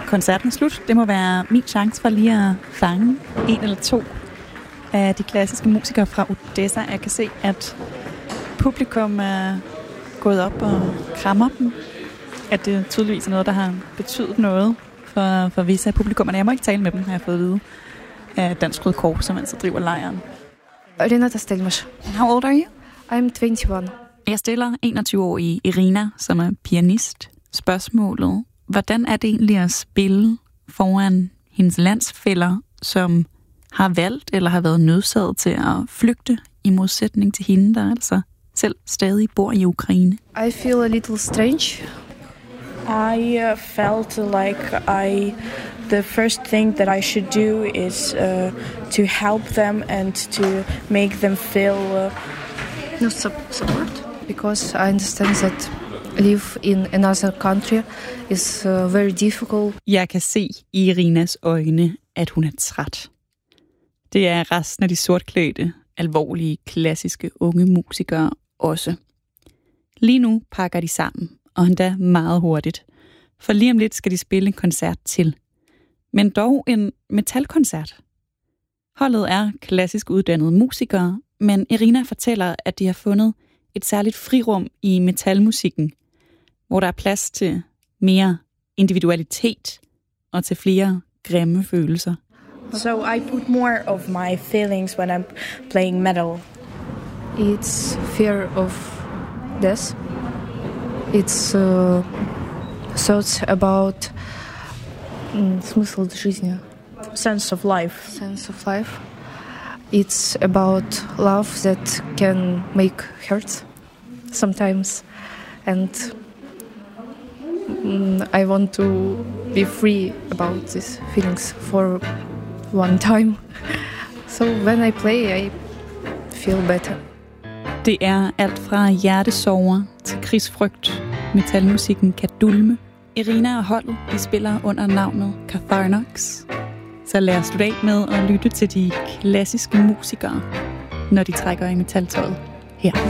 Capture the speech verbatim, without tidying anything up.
koncerten er slut. Det må være min chance for lige at fange en eller to af de klassiske musikere fra Odessa. Jeg kan se, at publikum er gået op og krammer dem. At det tydeligvis er noget, der har betydet noget for, for visse af publikummerne. Jeg må ikke tale med dem, har jeg fået at vide af Dansk Røde Kors, som altså driver lejren. Renata Stelmash. How old are you? I'm twenty-one. Jeg stiller enogtyve-årige Irina, som er pianist, spørgsmålet: hvordan er det egentlig at spille foran hendes landsfæller, som har valgt eller har været nødsaget til at flygte i modsætning til hende, der altså selv stadig bor i Ukraine? I feel a little strange. I uh, felt like I, the first thing that I should do is uh, to help them and to make them feel uh, no support. Because I understand that live in another country is uh, very difficult. Jeg kan se i Irinas øjne, at hun er træt. Det er resten af de sortklædte, alvorlige, klassiske unge musikere også. Lige nu pakker de sammen, og endda meget hurtigt. For lige om lidt skal de spille en koncert til. Men dog en metalkoncert. Holdet er klassisk uddannede musikere, men Irina fortæller, at de har fundet et særligt frirum i metalmusikken, hvor der er plads til mere individualitet og til flere grimme følelser. So I put more of my feelings when I'm playing metal. It's fear of death. It's uh, thoughts about um, смысл жизни. Sense of life. Sense of life. It's about love that can make hurt sometimes, and um, I want to be free about these feelings for one time. So when I play, I feel better. Det er alt fra hjertesorger til krigsfrygt. Metalmusikken kan dulme. Irina og holdet, de spiller under navnet Catharnox. Så lad os slutte af med at lytte til de klassiske musikere, når de trækker i metaltøjet her.